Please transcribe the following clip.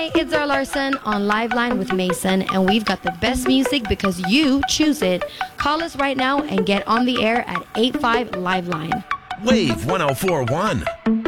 Hi, it's Zara Larson on Liveline with Mason, and we've got the best music because you choose it. Call us right now and get on the air at 85 Liveline. Wave 1041.